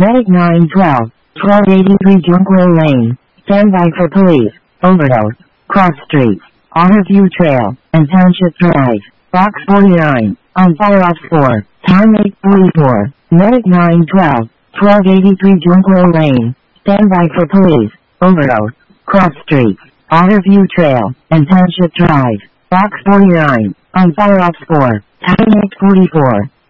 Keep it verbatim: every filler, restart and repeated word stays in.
Medic nine twelve, twelve eighty-three Junkwell Lane. Stand by for police. Overdose. Cross Street. Otterview Trail, and Township Drive. Box forty-nine. On fire off four. Time eight forty-four. Medic nine twelve, twelve eighty-three Junkwell Lane. Stand by for police. Overdose. Cross Street. Otterview Trail, and Township Drive. Box forty-nine. On fire off four. Time eight forty-four.